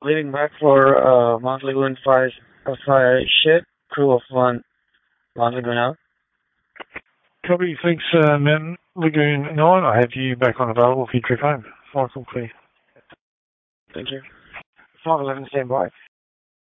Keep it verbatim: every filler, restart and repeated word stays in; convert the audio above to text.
leaving back for uh, Mount Lagoon five, uh, five ship, crew of one, Mount Lagoon out. Copy, thanks, uh, Mountain Lagoon nine. I have you back on available for your trip home. Michael, clear. Thank you. five eleven, stand by.